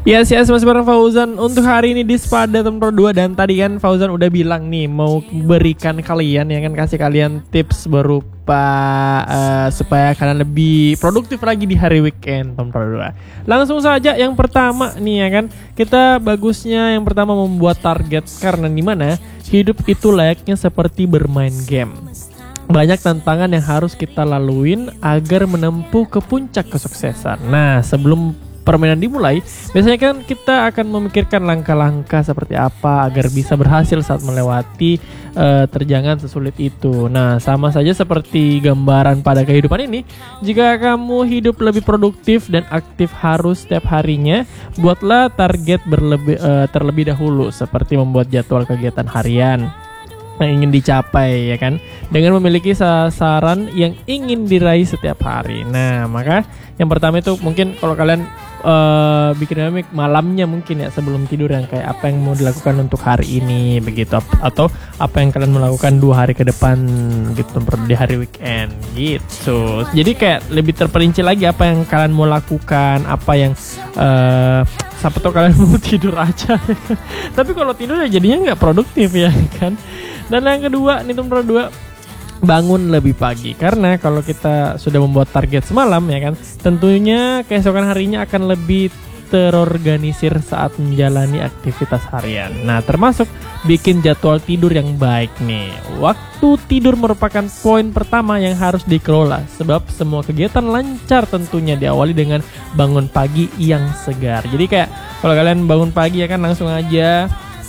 Yes, masih bareng Fauzan untuk hari ini di Spada Tempro 2. Dan tadi kan Fauzan udah bilang nih mau berikan kalian, ya kan, kasih kalian tips berupa supaya kalian lebih produktif lagi di hari weekend Tempro 2. Langsung saja yang pertama nih, ya kan, kita bagusnya yang pertama membuat target. Karena dimana hidup itu layaknya seperti bermain game. Banyak tantangan yang harus kita laluin agar menempuh ke puncak kesuksesan. Nah, sebelum permainan dimulai, biasanya kan kita akan memikirkan langkah-langkah seperti apa agar bisa berhasil saat melewati terjangan sesulit itu. Nah, sama saja seperti gambaran pada kehidupan ini. Jika kamu hidup lebih produktif dan aktif harus setiap harinya, buatlah target terlebih dahulu, seperti membuat jadwal kegiatan harian yang ingin dicapai, ya kan, dengan memiliki sasaran yang ingin diraih setiap hari. Nah, maka yang pertama itu mungkin kalau kalian bikin dynamic malamnya mungkin ya, sebelum tidur, yang kayak apa yang mau dilakukan untuk hari ini begitu, atau apa yang kalian melakukan 2 hari ke depan gitu di hari weekend gitu. Jadi kayak lebih terperinci lagi apa yang kalian mau lakukan, apa yang siapa tahu kalian mau tidur aja. Tapi kalau tidur ya jadinya nggak produktif, ya kan. Dan yang kedua nih Tempro 2, bangun lebih pagi. Karena kalau kita sudah membuat target semalam, ya kan, tentunya keesokan harinya akan lebih terorganisir saat menjalani aktivitas harian. Nah, termasuk bikin jadwal tidur yang baik nih. Waktu tidur merupakan poin pertama yang harus dikelola, sebab semua kegiatan lancar tentunya diawali dengan bangun pagi yang segar. Jadi kayak kalau kalian bangun pagi, ya kan, langsung aja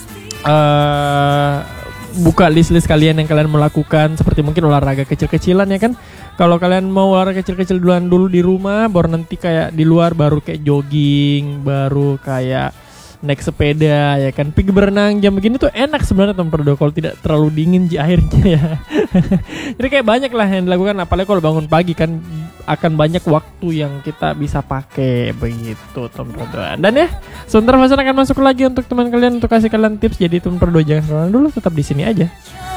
buka list-list kalian yang kalian melakukan, seperti mungkin olahraga kecil-kecilan, ya kan. Kalau kalian mau olahraga kecil-kecil dulu di rumah, baru nanti kayak di luar, baru kayak jogging, baru kayak naik sepeda, ya kan. Pergi berenang jam begini tuh enak sebenarnya Tempro 2, kalau tidak terlalu dingin airnya, ya. Jadi kayak banyak lah yang dilakukan, apalagi kalau bangun pagi kan akan banyak waktu yang kita bisa pakai begitu Tempro 2. Dan ya, sebentar Fauzan akan masuk lagi untuk teman kalian untuk kasih kalian tips. Jadi Tempro 2 jangan kemana dulu, tetap di sini aja.